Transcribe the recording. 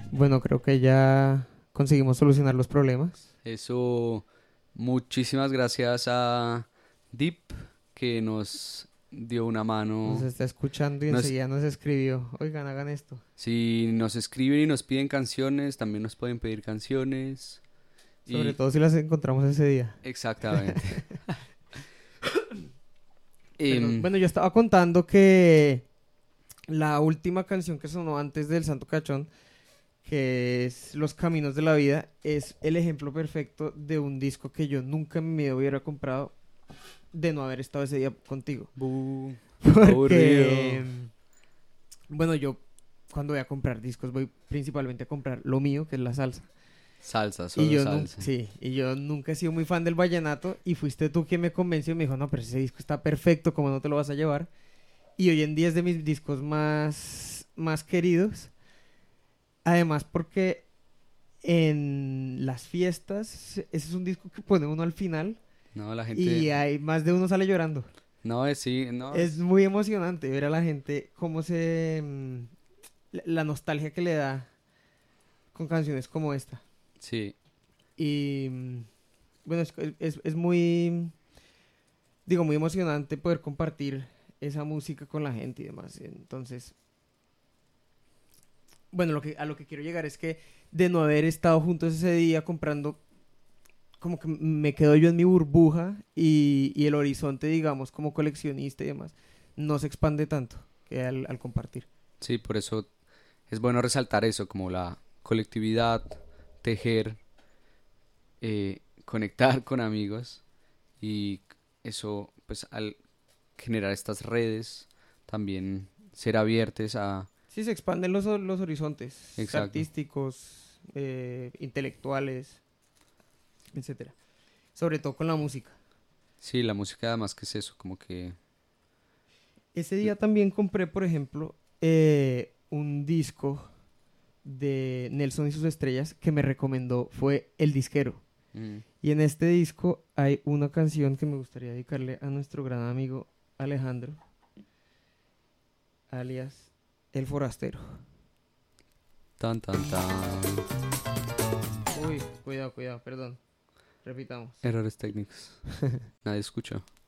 Bueno, creo que ya conseguimos solucionar los problemas. Eso, muchísimas gracias a Deep que nos dio una Nos mano. está escuchando y Nos, enseguida nos escribió, oigan, hagan esto. si nos escriben y nos piden canciones, también nos pueden pedir canciones. Sobre Y todo si las encontramos ese día. exactamente. Perdón. Em, Bueno, yo estaba contando que la última canción que sonó antes del Santo Cachón, que es Los Caminos de la Vida, es el ejemplo perfecto de un disco que yo nunca en mi vida hubiera comprado de no haber estado ese día contigo. bu, Porque, aburrido. bueno, yo cuando voy a comprar discos voy principalmente a comprar lo mío, que es la salsa. Salsa, Y solo yo nunca, salsa. sí, y yo nunca he sido muy fan del vallenato y fuiste tú quien me convenció y me dijo, no, pero ese disco está perfecto, ¿cómo no te lo vas a llevar? Y hoy en día es de mis discos más queridos. Además porque en las fiestas, ese es un disco que pone uno al final No, la gente. y hay más de uno sale llorando. No, sí, no, Es muy emocionante ver a la gente cómo la nostalgia que le da con canciones como esta. sí. Y bueno, es muy, digo, muy emocionante poder compartir esa música con la gente y demás. Entonces, bueno, a lo que quiero llegar es que de no haber estado juntos ese día comprando, como que me quedo yo en mi burbuja y el horizonte, digamos, como coleccionista y demás, no se expande tanto que al compartir. Sí, por eso es bueno resaltar eso, como la colectividad, tejer, conectar con amigos y eso, pues al generar estas redes, también ser abiertos a... Sí, se expanden los horizontes Exacto. artísticos, intelectuales, etcétera. Sobre todo con la música. Sí, la música además que es eso, como que... Ese día también compré, por ejemplo, un disco de Nelson y sus estrellas que me recomendó, fue El Disquero. mm, Y en este disco hay una canción que me gustaría dedicarle a nuestro gran amigo Alejandro, alias El Forastero. tan, tan, tan. Uy, cuidado, cuidado, perdón. Repitamos. Errores técnicos. Nadie escucha.